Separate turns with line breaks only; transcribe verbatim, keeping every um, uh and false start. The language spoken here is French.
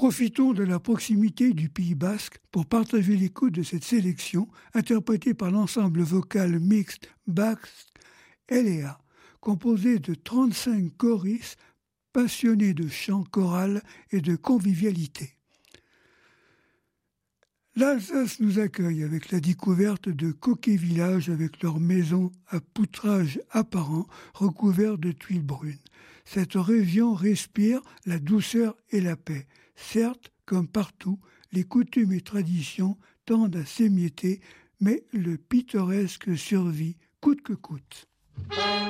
Profitons de la proximité du Pays basque pour partager l'écoute de cette sélection interprétée par l'ensemble vocal mixte Basque Elea, composé de trente-cinq choristes passionnés de chant choral et de convivialité. L'Alsace nous accueille avec la découverte de coquets villages avec leurs maisons à poutrage apparent recouverts de tuiles brunes. Cette région respire la douceur et la paix. Certes, comme partout, les coutumes et traditions tendent à s'émietter, mais le pittoresque survit coûte que coûte.